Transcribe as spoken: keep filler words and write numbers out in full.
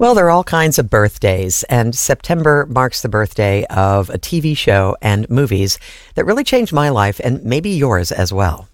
Well, there are all kinds of birthdays, and September marks the birthday of a T V show and movies that really changed my life and maybe yours as well.